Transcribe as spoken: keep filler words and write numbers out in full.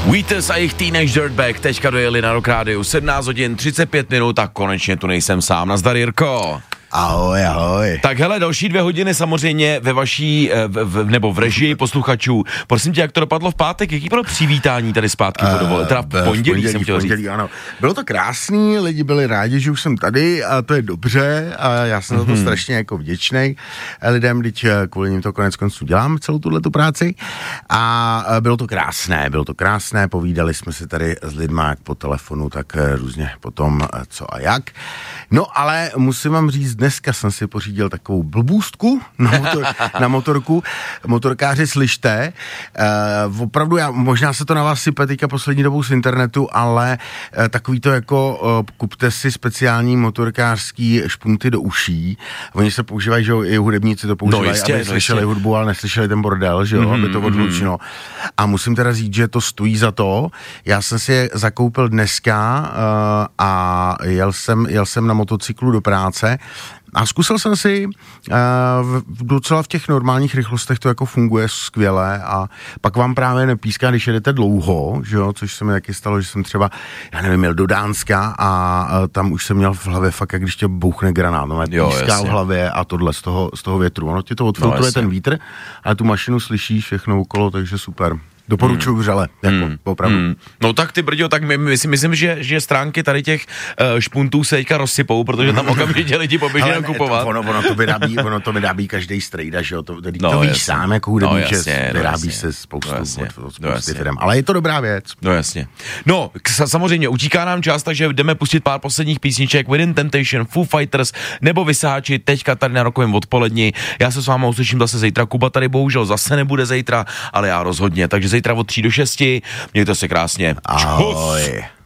Wheatus a jejich Teenage Dirtbag teďka dojeli na Rock Radio sedmnáct hodin třicet pět minut a konečně tu nejsem sám. Nazdar, Jirko. Ahoj, ahoj. Tak hele, další dvě hodiny samozřejmě ve vaší, v, v, nebo v režii posluchačů. Prosím tě, jak to dopadlo v pátek? Jaký bylo přivítání tady zpátky uh, po dovolené? Teda v pondělí, v pondělí jsem chtěl říct. Ano. Bylo to krásný, lidi byli rádi, že už jsem tady a to je dobře a já jsem za to mm-hmm. strašně jako vděčnej lidem, když kvůli nim to konec konců dělám celou tuhletu práci a bylo to krásné, bylo to krásné, povídali jsme si tady s lidma jak po telefonu, tak různě potom co a jak. No ale musím vám říct, dneska jsem si pořídil takovou blbůstku na, motor, na motorku. Motorkáři, slyšte, uh, opravdu, já, možná se to na vás sype teďka poslední dobou z internetu, ale uh, takový to jako, uh, kupte si speciální motorkářský špunty do uší. Oni se používají, že i hudebníci to používají, no jistě, aby no slyšeli jistě. hudbu, ale neslyšeli ten bordel, že jo, mm, aby to odlučilo. Mm. A musím teda říct, že to stojí za to. Já jsem si je zakoupil dneska uh, a jel jsem, jel jsem na motocyklu do práce a zkusil jsem si uh, v, docela v těch normálních rychlostech to jako funguje skvěle a pak vám právě nepíská, když jedete dlouho, že jo, což se mi taky stalo, že jsem třeba, já nevím, jel do Dánska a uh, tam už jsem měl v hlavě fakt, jak když tě bouchne granát, no, píská v hlavě a tohle z toho, z toho větru. Ono ti to odfiltruje no, ten vítr, ale tu mašinu slyšíš všechno okolo, takže super. Doporučuju hmm. vřele, jako hmm. opravdu. Hmm. No tak ty brďo, tak my, my si myslím, že, že stránky tady těch uh, špuntů se teďka rozsypou, protože tam okamžitě lidi poběží nakupovat. Ono, ono to vyrábí, ono to vyrábí každý strejda, že jo, to, to, no, to víš sám, jako hudebník, no, že vyrábí no, se spoustu, no, od, od spousty firm, ale je to dobrá věc. No jasně. No, samozřejmě, utíká nám čas, takže jdeme pustit pár posledních písniček, Within Temptation, Foo Fighters, nebo Vysáči, teďka tady na Rokovém odpolední. Já se s váma uslyším zase zítra, Kuba tady bohužel zase nebude zítra, ale já rozhodně, takže zítra od tří do šesti, mějte se krásně. Ahoj.